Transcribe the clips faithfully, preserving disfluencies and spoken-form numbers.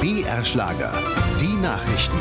B R Schlager. Die Nachrichten.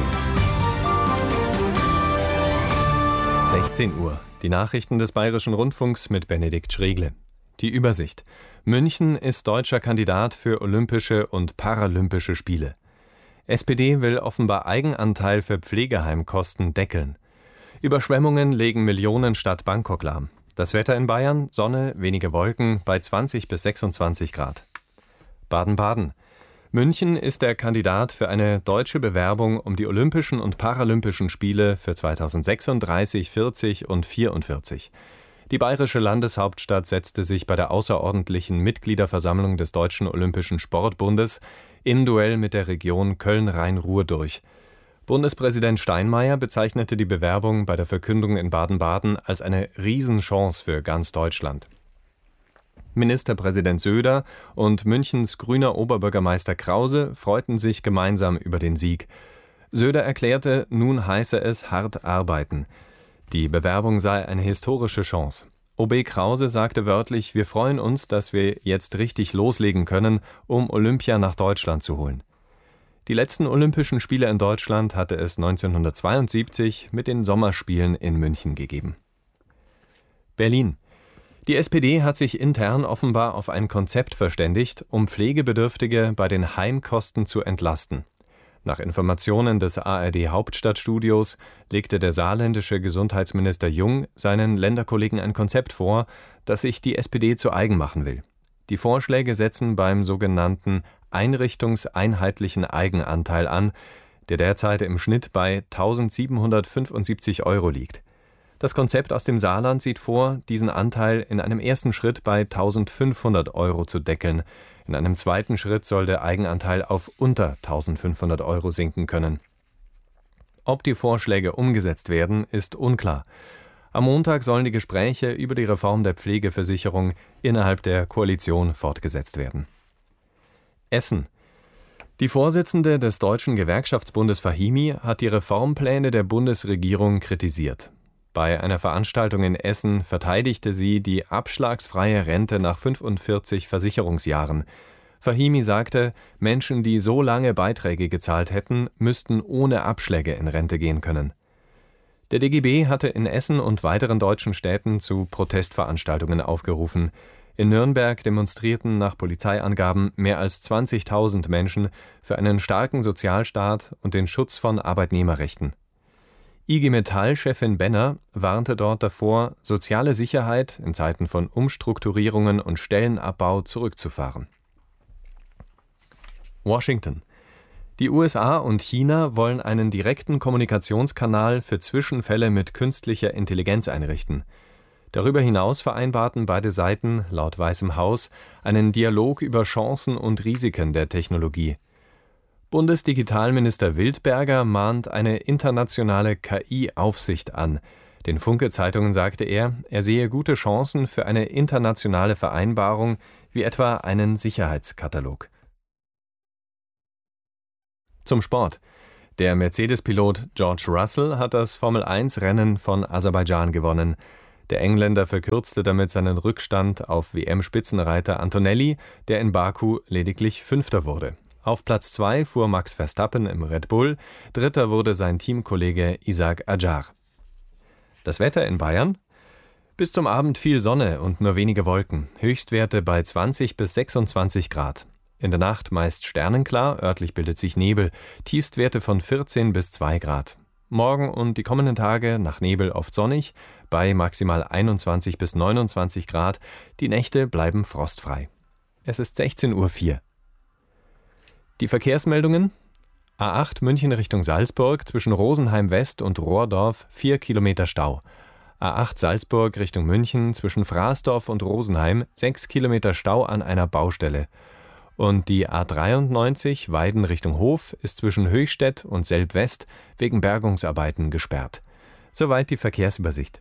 sechzehn Uhr. Die Nachrichten des Bayerischen Rundfunks mit Benedikt Schregle. Die Übersicht. München ist deutscher Kandidat für Olympische und Paralympische Spiele. S P D will offenbar Eigenanteil für Pflegeheimkosten deckeln. Überschwemmungen legen Millionen Stadt Bangkok lahm. Das Wetter in Bayern: Sonne, wenige Wolken, bei zwanzig bis sechsundzwanzig Grad. Baden-Baden. München ist der Kandidat für eine deutsche Bewerbung um die Olympischen und Paralympischen Spiele für zweitausendsechsunddreißig, vierzig und vierundvierzig. Die bayerische Landeshauptstadt setzte sich bei der außerordentlichen Mitgliederversammlung des Deutschen Olympischen Sportbundes im Duell mit der Region Köln-Rhein-Ruhr durch. Bundespräsident Steinmeier bezeichnete die Bewerbung bei der Verkündung in Baden-Baden als eine Riesenchance für ganz Deutschland. Ministerpräsident Söder und Münchens grüner Oberbürgermeister Krause freuten sich gemeinsam über den Sieg. Söder erklärte, nun heiße es hart arbeiten. Die Bewerbung sei eine historische Chance. O B Krause sagte wörtlich, wir freuen uns, dass wir jetzt richtig loslegen können, um Olympia nach Deutschland zu holen. Die letzten Olympischen Spiele in Deutschland hatte es neunzehnhundertzweiundsiebzig mit den Sommerspielen in München gegeben. Berlin. Die S P D hat sich intern offenbar auf ein Konzept verständigt, um Pflegebedürftige bei den Heimkosten zu entlasten. Nach Informationen des A R D-Hauptstadtstudios legte der saarländische Gesundheitsminister Jung seinen Länderkollegen ein Konzept vor, das sich die S P D zu eigen machen will. Die Vorschläge setzen beim sogenannten einrichtungseinheitlichen Eigenanteil an, der derzeit im Schnitt bei eintausendsiebenhundertfünfundsiebzig Euro liegt. Das Konzept aus dem Saarland sieht vor, diesen Anteil in einem ersten Schritt bei eintausendfünfhundert Euro zu deckeln. In einem zweiten Schritt soll der Eigenanteil auf unter eintausendfünfhundert Euro sinken können. Ob die Vorschläge umgesetzt werden, ist unklar. Am Montag sollen die Gespräche über die Reform der Pflegeversicherung innerhalb der Koalition fortgesetzt werden. Essen. Die Vorsitzende des Deutschen Gewerkschaftsbundes Fahimi hat die Reformpläne der Bundesregierung kritisiert. Bei einer Veranstaltung in Essen verteidigte sie die abschlagsfreie Rente nach fünfundvierzig Versicherungsjahren. Fahimi sagte, Menschen, die so lange Beiträge gezahlt hätten, müssten ohne Abschläge in Rente gehen können. Der D G B hatte in Essen und weiteren deutschen Städten zu Protestveranstaltungen aufgerufen. In Nürnberg demonstrierten nach Polizeiangaben mehr als zwanzigtausend Menschen für einen starken Sozialstaat und den Schutz von Arbeitnehmerrechten. I G Metall-Chefin Benner warnte dort davor, soziale Sicherheit in Zeiten von Umstrukturierungen und Stellenabbau zurückzufahren. Washington. Die U S A und China wollen einen direkten Kommunikationskanal für Zwischenfälle mit künstlicher Intelligenz einrichten. Darüber hinaus vereinbarten beide Seiten, laut Weißem Haus, einen Dialog über Chancen und Risiken der Technologie. Bundesdigitalminister Wildberger mahnt eine internationale K I-Aufsicht an. Den Funke-Zeitungen sagte er, er sehe gute Chancen für eine internationale Vereinbarung, wie etwa einen Sicherheitskatalog. Zum Sport. Der Mercedes-Pilot George Russell hat das Formel eins Rennen von Aserbaidschan gewonnen. Der Engländer verkürzte damit seinen Rückstand auf W M-Spitzenreiter Antonelli, der in Baku lediglich Fünfter wurde. Auf Platz zwei fuhr Max Verstappen im Red Bull, Dritter wurde sein Teamkollege Isack Adjar. Das Wetter in Bayern? Bis zum Abend viel Sonne und nur wenige Wolken, Höchstwerte bei zwanzig bis sechsundzwanzig Grad. In der Nacht meist sternenklar, örtlich bildet sich Nebel, Tiefstwerte von vierzehn bis zwei Grad. Morgen und die kommenden Tage nach Nebel oft sonnig, bei maximal einundzwanzig bis neunundzwanzig Grad, die Nächte bleiben frostfrei. Es ist sechzehn Uhr vier. Die Verkehrsmeldungen: A acht München Richtung Salzburg zwischen Rosenheim West und Rohrdorf vier Kilometer Stau. A acht Salzburg Richtung München zwischen Fraßdorf und Rosenheim sechs Kilometer Stau an einer Baustelle. Und die A dreiundneunzig Weiden Richtung Hof ist zwischen Höchstädt und Selb-West wegen Bergungsarbeiten gesperrt. Soweit die Verkehrsübersicht.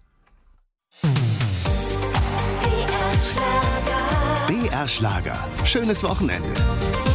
B R Schlager. Schönes Wochenende.